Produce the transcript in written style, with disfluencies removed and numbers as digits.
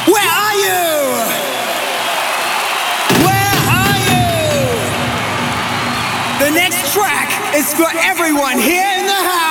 Where are you? Where are you? The next track is for everyone here in the house.